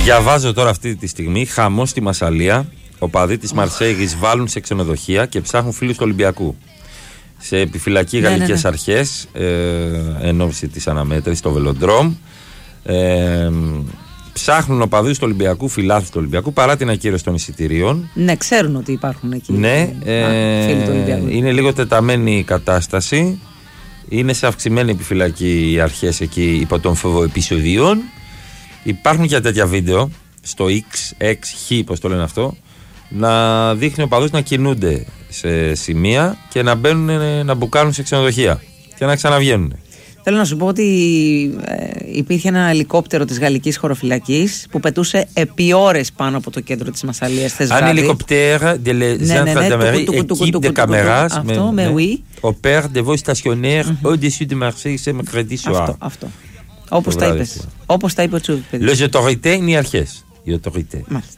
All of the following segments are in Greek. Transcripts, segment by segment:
Διαβάζω τώρα αυτή τη στιγμή χαμό στη Μασσαλία. Οπαδοί της Μαρσέιγης βάλουν σε ξενοδοχεία και ψάχνουν φίλους του Ολυμπιακού. Σε επιφυλακή γαλλικές αρχές εν ώψη της αναμέτρησης στο Βελοντρόμ. Ψάχνουν οπαδούς του Ολυμπιακού, φιλάθλους του Ολυμπιακού, παρά την ακύρωση των εισιτηρίων. Ναι, ξέρουν ότι υπάρχουν εκεί. Ναι, φίλοι του Ολυμπιακού. είναι λίγο τεταμένη η κατάσταση. Είναι σε αυξημένη επιφυλακή οι αρχές εκεί υπό τον φόβο επεισοδίων. Υπάρχουν και τέτοια βίντεο στο X, πώς το λένε αυτό, να δείχνει οπαδούς να κινούνται σε σημεία και να μπαίνουν, να μπουκάνουν σε ξενοδοχεία και να ξαναβγαίνουν. Θέλω να σου πω ότι υπήρχε ένα ελικόπτερο της γαλλικής χωροφυλακής που πετούσε επί ώρες πάνω από το κέντρο της Μασσαλίας. Un hélicoptère des gendarmeries, équipe de caméras, opère des vols stationnaires au-dessus de Marseille ce mercredi soir. Αυτό. Όπως τα είπε ο Τσούβι. Les autorités είναι οι αρχές. Οι autorités.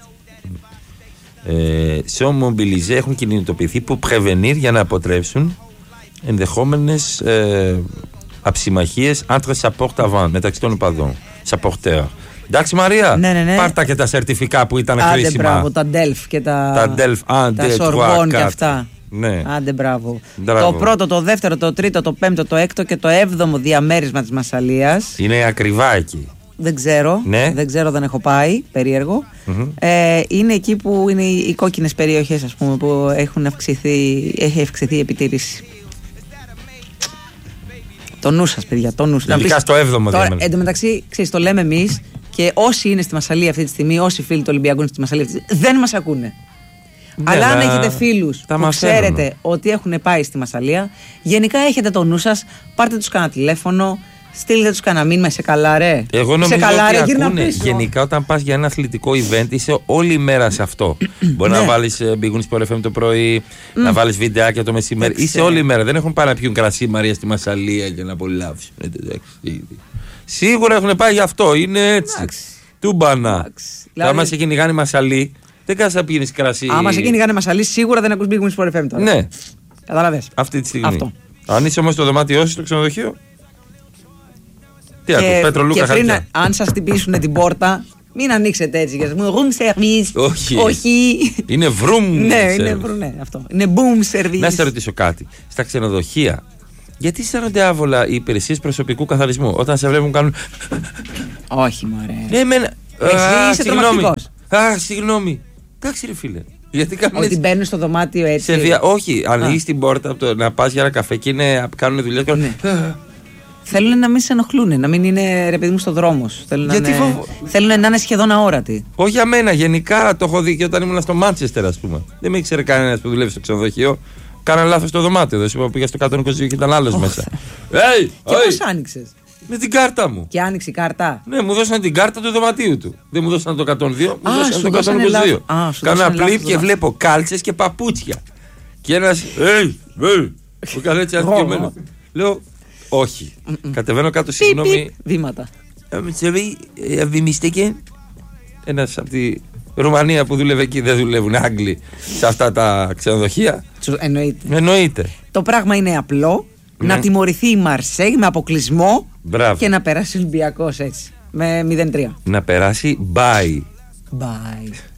Sont mobilisés, έχουν κινητοποιηθεί που prevenir για να αποτρέψουν ενδεχόμενες αψημαχίες entre sa porte avant, μεταξύ των οπαδών. Sa porteur. Εντάξει Μαρία, πάρτα και τα σερτιφικά που ήταν χρήσιμα. Άντε μπράβο, τα DELF και τα Sorbonne και αυτά. Ναι. Άντε μπράβο. Το πρώτο, το δεύτερο, το τρίτο, το πέμπτο, το έκτο και το έβδομο διαμέρισμα της Μασσαλίας. Είναι ακριβά εκεί. Δεν ξέρω, δεν έχω πάει, περίεργο. Είναι εκεί που είναι οι κόκκινες περιοχές, ας πούμε, που έχει αυξηθεί η επιτήρηση. Το νου σας, παιδιά, το νου σας. Ειδικά στο 7ο διάμερισμα. Εν τω μεταξύ, ξέρεις, το λέμε εμείς και όσοι είναι στη Μασσαλία αυτή τη στιγμή, όσοι φίλοι του Ολυμπιακού είναι στη Μασσαλία αυτή τη στιγμή, δεν μας ακούνε. Αλλά αν έχετε φίλους που ξέρετε ότι έχουν πάει στη Μασσαλία, γενικά έχετε το νου σας, πάρτε τους κανένα τηλέφωνο, στείλτε τους κανένα μήνυμα, σε καλά ρε. Εγώ νομίζω ότι ακούνε. Γενικά όταν πας για ένα αθλητικό event είσαι όλη η μέρα σε αυτό. Μπορεί να βάλεις Big Win Sport FM το πρωί, να βάλεις βιντεάκια το μεσημέρι. Είσαι όλη η μέρα. Δεν έχουν πάει να πιούν κρασί Μαρία στη Μασσαλία για να απολαύσουν. Σίγουρα έχουν πάει γι' αυτό. Είναι έτσι. Τούμπανα. Άμα σε κυνηγάνε Μασσαλή, δεν κάνεις να πίνεις κρασί. Άμα σε κυνηγάνε Μασσαλή, σίγουρα δεν ακούς Big Win Sport FM τώρα. Ναι. Καταλαβες. Αυτή τη στιγμή. Αν είσαι όμως στο δωμάτιό σου στο ξενοδοχείο. Τι ακούς, Πέτρο Λούκα, πριν, αν σας χτυπήσουν την πόρτα, μην ανοίξετε έτσι και σας πούμε room service. Όχι. Είναι vroom service. Αυτό. Είναι boom service. Να σε ρωτήσω κάτι. Στα ξενοδοχεία, γιατί αισθάνονται άβολα οι υπηρεσίες προσωπικού καθαρισμού όταν σε βλέπουν κάνουν. Όχι, μωρέ. Εσύ είσαι τρομακτικός. Συγγνώμη. Εντάξει, ρε φίλε. Ότι μπαίνουν στο δωμάτιο έτσι. Όχι, ανοίγεις την πόρτα να πας για ένα καφέ και κάνουν δουλειές. Θέλουν να μην σε ενοχλούν, να μην είναι ρε παιδί μου στο δρόμο. Θέλουν να είναι σχεδόν αόρατοι. Όχι για μένα, γενικά το έχω δει και όταν ήμουν στο Μάντσεστερ, ας πούμε. Δεν με ήξερε κανένας που δουλεύει στο ξενοδοχείο. Κάνα λάθος στο δωμάτιο. Δεν σου είπα, πήγα στο 122 και ήταν άλλος μέσα. Και πώς άνοιξες? Με την κάρτα μου. Και άνοιξε η κάρτα. Ναι, μου δώσαν την κάρτα του δωματίου του. Δεν μου δώσαν το 102, μου δώσαν το 122. Κάνα πλήπ και βλέπω κάλτσες και παπούτσια. Και ένας. Μου κάνει έτσι αρχιωμένο. Λέω. Όχι. Κατεβαίνω κάτω, συγγνώμη. Βήματα. Βημιστήκε. Ένας από τη Ρουμανία που δούλευε εκεί, δεν δουλεύουν Άγγλοι σε αυτά τα ξενοδοχεία. Εννοείται. Το πράγμα είναι απλό. Να τιμωρηθεί η Μαρσέη με αποκλεισμό. Μπράβο. Και να περάσει ο Ολυμπιακός έτσι. Με 0-3. Να περάσει bye.